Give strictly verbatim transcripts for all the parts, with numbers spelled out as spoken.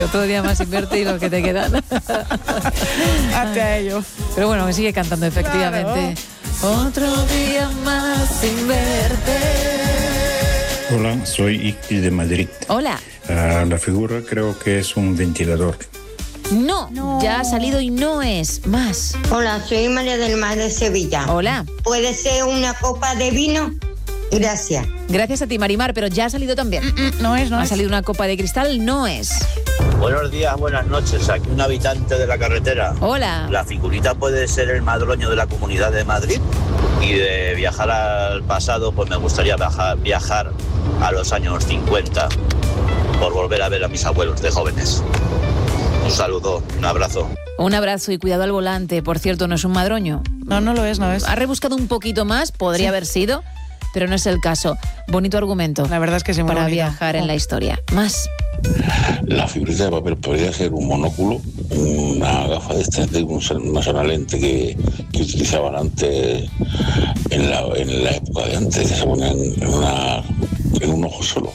Otro día más sin verte y los que te quedan. Hazte a ello. Pero bueno, me sigue cantando efectivamente. Claro. Otro día más sin verte. Hola, soy Icky de Madrid. Hola. Uh, la figura creo que es un ventilador. No, no, ya ha salido y no es más. Hola, soy María del Mar de Sevilla. Hola. ¿Puede ser una copa de vino? Gracias. Gracias a ti, Marimar, pero ya ha salido también. Mm-mm, no es, no ha es. salido una copa de cristal, no es. Buenos días, buenas noches. Aquí un habitante de la carretera. Hola. La figurita puede ser el madroño de la Comunidad de Madrid. Y de viajar al pasado, pues me gustaría viajar, viajar a los años cincuenta por volver a ver a mis abuelos de jóvenes. Un saludo, un abrazo. Un abrazo y cuidado al volante. Por cierto, ¿no es un madroño? No, no lo es, no es. Ha rebuscado un poquito más, podría sí. haber sido, pero no es el caso. Bonito argumento. La verdad es que sí, muy para bonito. viajar en la historia. Más. La figurita de papel podría ser un monóculo, una gafa de extender, una sola lente que, que utilizaban antes en la, en la época de antes, que se ponían en, una, en un ojo solo.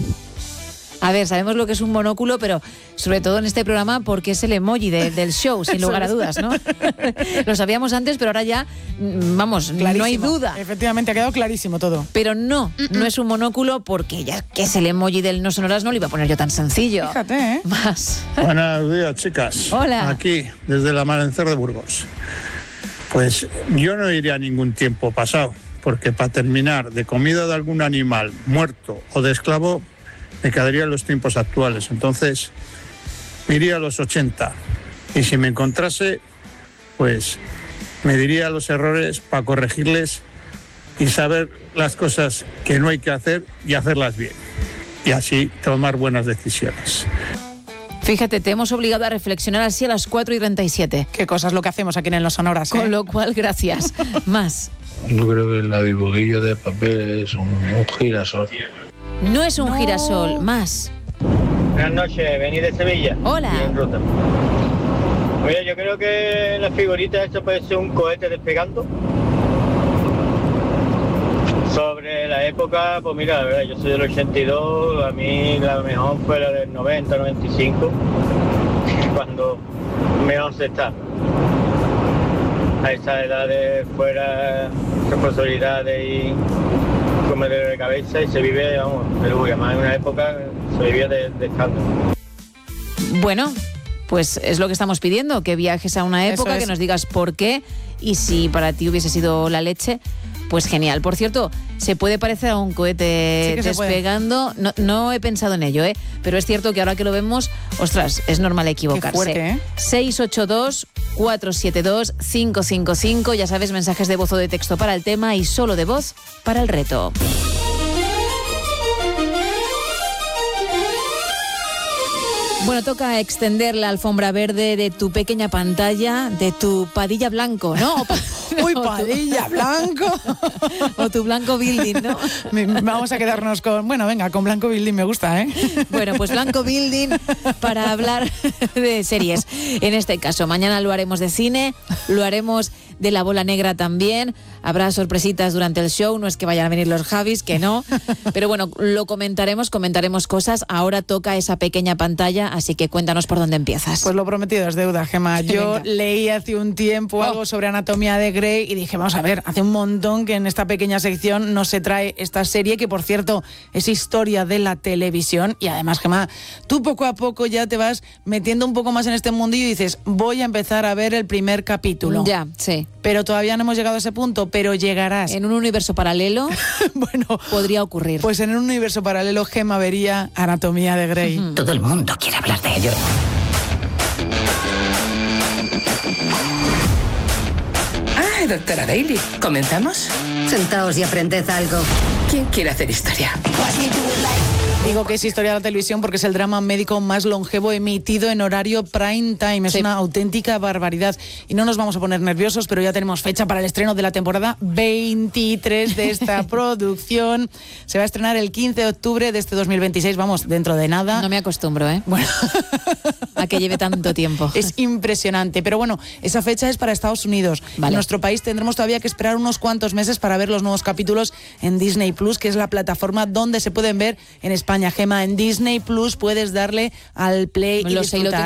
A ver, sabemos lo que es un monóculo, pero sobre todo en este programa porque es el emoji de, del show, sin lugar a dudas, ¿no? Lo sabíamos antes, pero ahora ya, vamos, clarísimo. No hay duda. Efectivamente, ha quedado clarísimo todo. Pero no, Mm-mm. no es un monóculo porque ya que es el emoji del no sonoras, no lo iba a poner yo tan sencillo. Fíjate, ¿eh? Más. Buenos días, chicas. Hola. Aquí, desde el Amanecer de Burgos. Pues yo no iría a ningún tiempo pasado, porque para terminar de comida de algún animal muerto o de esclavo, me quedaría en los tiempos actuales. Entonces, me iría a los ochenta. Y si me encontrase, pues me diría los errores para corregirles y saber las cosas que no hay que hacer y hacerlas bien. Y así tomar buenas decisiones. Fíjate, te hemos obligado a reflexionar así a las cuatro y treinta y siete. Qué cosas lo que hacemos aquí en Los Sonoras, ¿eh? Con lo cual, gracias. Más. Yo creo que la dibuguillo de papel es un, un girasol. No es un no. girasol, más. Buenas noches, venid de Sevilla. Hola. Y en ruta. Mira, yo creo que la figurita esto puede ser un cohete despegando. Sobre la época, pues mira, la verdad, yo soy del ochenta y dos, a mí la mejor fue la del noventa, noventa y cinco, cuando mejor se está. A esa edad de fuera responsabilidades y comer de cabeza y se vive, vamos, pero además en una época se vivía de, de escándalo. Bueno, pues es lo que estamos pidiendo, que viajes a una época, que nos digas por qué y si para ti hubiese sido la leche, pues genial. Por cierto, se puede parecer a un cohete sí despegando, no, no he pensado en ello, ¿eh? Pero es cierto que ahora que lo vemos, ostras, es normal equivocarse. Qué fuerte, ¿eh? seis ocho dos, cuatro siete dos, cinco cinco cinco, ya sabes, mensajes de voz o de texto para el tema y solo de voz para el reto. Bueno, toca extender la alfombra verde de tu pequeña pantalla, de tu Padilla Blanco, ¿no? Uy, Padilla Blanco. O tu Blanco Building, ¿no? Vamos a quedarnos con... Bueno, venga, con Blanco Building me gusta, ¿eh? Bueno, pues Blanco Building para hablar de series. En este caso, mañana lo haremos de cine, lo haremos de La Bola Negra también. Habrá sorpresitas durante el show, no es que vayan a venir los Javis, que no. Pero bueno, lo comentaremos, comentaremos cosas. Ahora toca esa pequeña pantalla, así que cuéntanos por dónde empiezas. Pues lo prometido es deuda, Gemma. Yo Venga. leí hace un tiempo oh. algo sobre Anatomía de Grey y dije, vamos a ver, hace un montón que en esta pequeña sección no se trae esta serie, que por cierto es historia de la televisión. Y además, Gemma, tú poco a poco ya te vas metiendo un poco más en este mundillo y dices, voy a empezar a ver el primer capítulo. Ya, sí. Pero todavía no hemos llegado a ese punto, pero llegarás. En un universo paralelo, bueno, podría ocurrir. Pues en un universo paralelo, Gemma vería Anatomía de Grey. Uh-huh. Todo el mundo quiere hablar de ello. Ah, doctora Daly, ¿comenzamos? Sentaos y aprended algo. ¿Quién quiere hacer historia? Digo que es historia de la televisión porque es el drama médico más longevo emitido en horario prime time. Es sí. una auténtica barbaridad. Y no nos vamos a poner nerviosos, pero ya tenemos fecha para el estreno de la temporada veintitrés de esta producción. Se va a estrenar el quince de octubre de este dos mil veintiséis. Vamos, dentro de nada. No me acostumbro, ¿eh? Bueno... a que lleve tanto tiempo. Es impresionante, pero bueno, esa fecha es para Estados Unidos. Vale. En nuestro país tendremos todavía que esperar unos cuantos meses para ver los nuevos capítulos en Disney Plus, que es la plataforma donde se pueden ver en España. Gema, en Disney Plus puedes darle al play y Lo sé, lo disfrutar.